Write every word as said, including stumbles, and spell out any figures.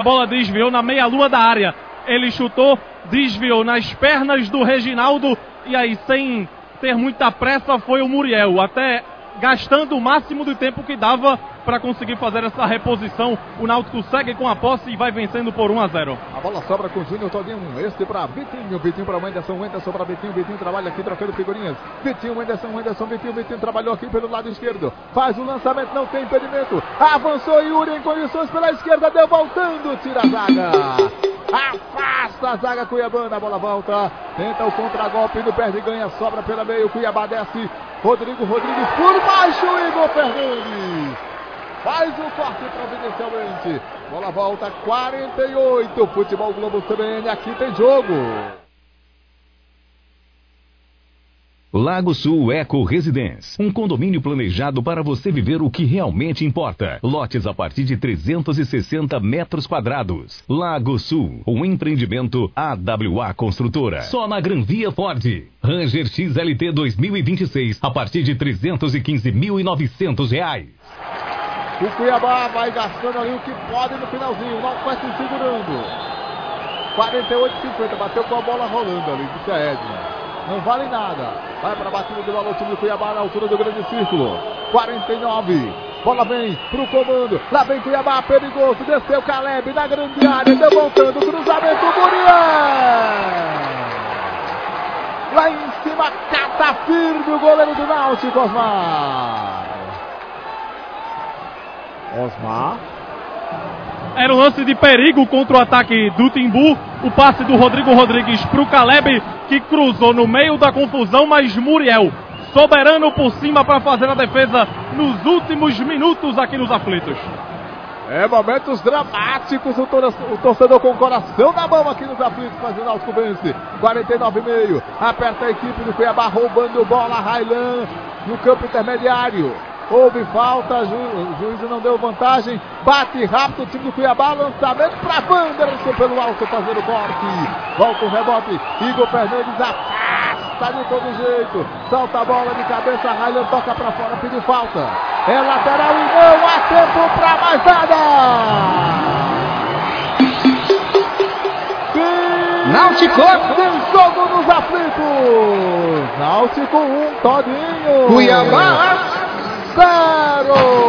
A bola desviou na meia-lua da área. Ele chutou, desviou nas pernas do Reginaldo. E aí, sem ter muita pressa, foi o Muriel. Até gastando o máximo de tempo que dava para conseguir fazer essa reposição. O Náutico segue com a posse e vai vencendo por um a zero. A bola sobra com o Júnior Todinho. Este para Vitinho. Vitinho para o Wenderson. Wenderson para Vitinho. Vitinho trabalha aqui trocando figurinhas. Vitinho, Wenderson, Wenderson, Vitinho. Vitinho trabalhou aqui pelo lado esquerdo. Faz o lançamento, não tem impedimento. Avançou Yuri em condições pela esquerda. Deu voltando. Tira a zaga. Afasta a zaga cuiabana. A bola volta. Tenta o contragolpe no perde e ganha. Sobra pela meio. Cuiabá desce. Rodrigo, Rodrigo por baixo. Igor Fernandes faz o corte providencialmente. Bola volta, quarenta e oito. Futebol Globo C B N, aqui tem jogo. Lago Sul Eco Residence, um condomínio planejado para você viver o que realmente importa. Lotes a partir de trezentos e sessenta metros quadrados. Lago Sul, um empreendimento A W A Construtora. Só na Gran Via Ford. Ranger X L T dois mil e vinte e seis, a partir de trezentos e quinze mil e novecentos reais. O Cuiabá vai gastando ali o que pode no finalzinho. O Náutico vai se segurando. quarenta e oito a cinquenta, bateu com a bola rolando ali, disse a Edna. Não vale nada. Vai para a batida do valor, time do Cuiabá na altura do grande círculo. quarenta e nove. Bola vem pro comando. Lá vem Cuiabá, perigoso. Desceu Caleb na grande área. Deu voltando. Cruzamento, Muriel. Lá em cima, cata firme o goleiro do Náutico, Osmar. Osmar. Era um lance de perigo contra o ataque do Timbu. O passe do Rodrigo Rodrigues para o Caleb, que cruzou no meio da confusão, mas Muriel, soberano por cima para fazer a defesa nos últimos minutos aqui nos aflitos. É, momentos dramáticos, o, tor o torcedor com o coração na mão aqui nos aflitos, mas o Náutico vence. quarenta e nove e meio, aperta a equipe do Cuiabá, roubando bola, Railan no campo intermediário. Houve falta, ju o juiz não deu vantagem, bate rápido o time do Cuiabá, lançamento para Wanderson pelo alto, fazendo o corte, volta o rebote, Igor Fernandes afasta de todo jeito, salta a bola de cabeça, Railan toca para fora, pediu falta, é lateral e não há tempo para mais nada! Náutico! Tem jogo nos aflitos! Náutico um, Todinho! Cuiabá! Zero!